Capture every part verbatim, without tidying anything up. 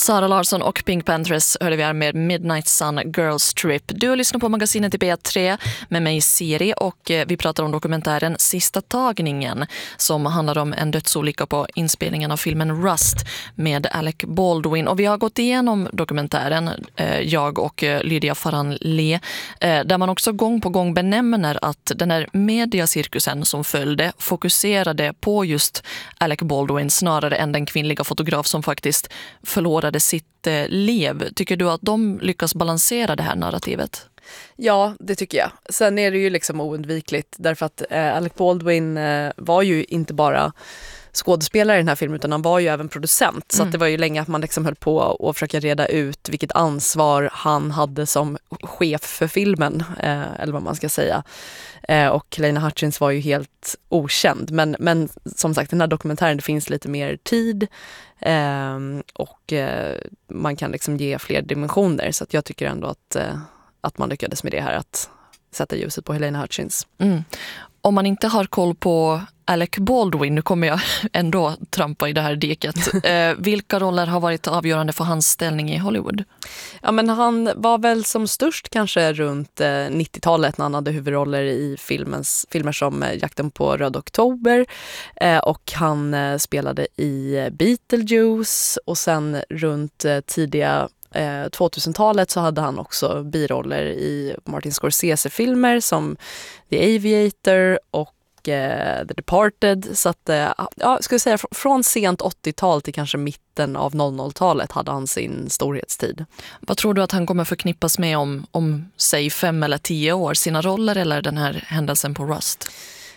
Sara Larsson och Pink Panthers hörde vi här med Midnight Sun Girls Trip. Du lyssnar på magasinet i B tre med mig Siri och vi pratar om dokumentären Sista tagningen som handlar om en dödsolycka på inspelningen av filmen Rust med Alec Baldwin. Och vi har gått igenom dokumentären, jag och Lydia Farhan-Le, där man också gång på gång benämner att den här mediacirkusen som följde fokuserade på just Alec Baldwin snarare än den kvinnliga fotograf som faktiskt förlorade sitt liv. Tycker du att de lyckas balansera det här narrativet? Ja, det tycker jag. Sen är det ju liksom oundvikligt därför att eh, Alec Baldwin eh, var ju inte bara skådespelare i den här filmen utan han var ju även producent. Så mm. att det var ju länge att man liksom höll på att försöka reda ut vilket ansvar han hade som chef för filmen, eh, eller vad man ska säga. Eh, och Lena Hutchins var ju helt okänd. Men, men som sagt, den här dokumentären, det finns lite mer tid eh, och eh, man kan liksom ge fler dimensioner. Så att jag tycker ändå att, eh, att man lyckades med det här, att sätta ljuset på Helena Hutchins. Mm. Om man inte har koll på Alec Baldwin, nu kommer jag ändå trampa i det här diket. Eh, vilka roller har varit avgörande för hans ställning i Hollywood? Ja, men han var väl som störst kanske runt eh, nittiotalet när han hade huvudroller i filmens, filmer som eh, Jakten på Röd oktober eh, och han eh, spelade i Beetlejuice och sen runt eh, tidiga Eh, tvåtusentalet så hade han också biroller i Martin Scorsese-filmer som The Aviator och eh, The Departed. Så att, eh, ja, ska jag säga, fr- från sent åttiotal till kanske mitten av noll noll-talet hade han sin storhetstid. Vad tror du att han kommer förknippas med om, om säg fem eller tio år? Sina roller eller den här händelsen på Rust?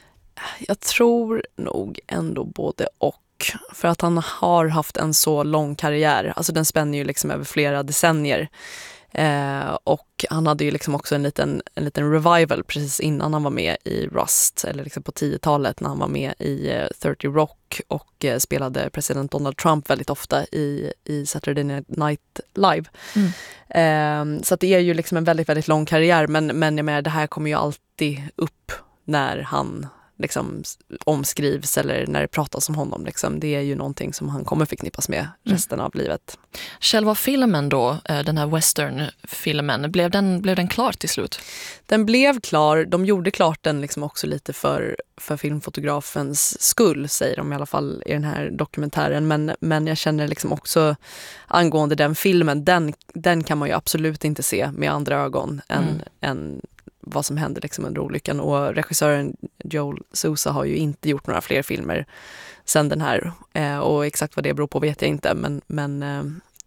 Jag tror nog ändå både och. För att han har haft en så lång karriär. Alltså den spänner ju liksom över flera decennier. Eh, och han hade ju liksom också en liten, en liten revival precis innan han var med i Rust. Eller liksom på tiotalet när han var med i eh, trettio Rock och eh, spelade president Donald Trump väldigt ofta i, i Saturday Night Live. Mm. Eh, så att det är ju liksom en väldigt, väldigt lång karriär. Men, men jag menar, det här kommer ju alltid upp när han liksom omskrivs eller när det pratas om honom. Liksom. Det är ju någonting som han kommer förknippas med resten mm. av livet. Själva filmen då, den här western-filmen, blev den, blev den klar till slut? Den blev klar. De gjorde klart den liksom också lite för, för filmfotografens skull, säger de i alla fall i den här dokumentären. Men, men jag känner liksom också angående den filmen, den, den kan man ju absolut inte se med andra ögon än, mm. än vad som hände liksom under olyckan. Och regissören Joel Sousa har ju inte gjort några fler filmer sen den här. Eh, och exakt vad det beror på vet jag inte. Men, men eh,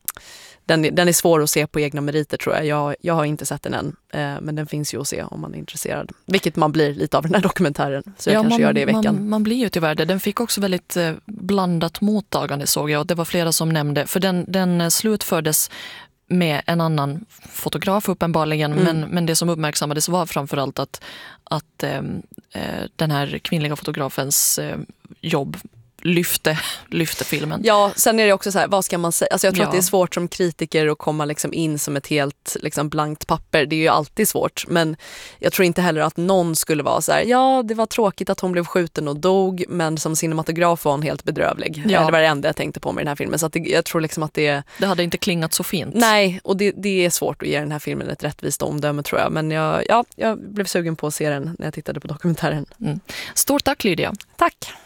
den, den är svår att se på egna meriter, tror jag. Jag, jag har inte sett den än. Eh, men den finns ju att se om man är intresserad. Vilket man blir lite av den här dokumentären. Så jag ja, kanske man, gör det i veckan. Man, man blir ju tyvärr det. Den fick också väldigt eh, blandat mottagande, såg jag. Och det var flera som nämnde. För den, den slutfördes med en annan fotograf uppenbarligen, mm. men, men det som uppmärksammades var framförallt att, att eh, den här kvinnliga fotografens eh, jobb lyfte, lyfte filmen. Ja, sen är det också så här, vad ska man säga? Alltså jag tror ja. att det är svårt som kritiker att komma liksom in som ett helt liksom blankt papper. Det är ju alltid svårt, men jag tror inte heller att någon skulle vara så här, ja, det var tråkigt att hon blev skjuten och dog, men som cinematograf var hon helt bedrövlig. Ja. Det var det enda jag tänkte på med den här filmen. Så att det, jag tror liksom att det... Det hade inte klingat så fint. Nej, och det, det är svårt att ge den här filmen ett rättvist omdöme, tror jag. Men jag, ja, jag blev sugen på att se den när jag tittade på dokumentären. Mm. Stort tack, Lydia. Tack!